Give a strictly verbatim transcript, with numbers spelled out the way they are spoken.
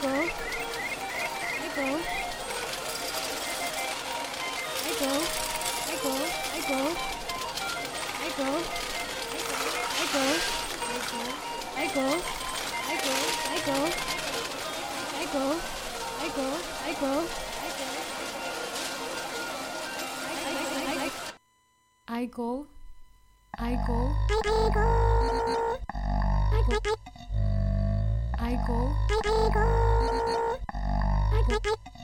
go, I go, I go, I go, I go, I go, I go, I go, I go, I go, I go, I go, I go, I go, I go, I go, I go, I go.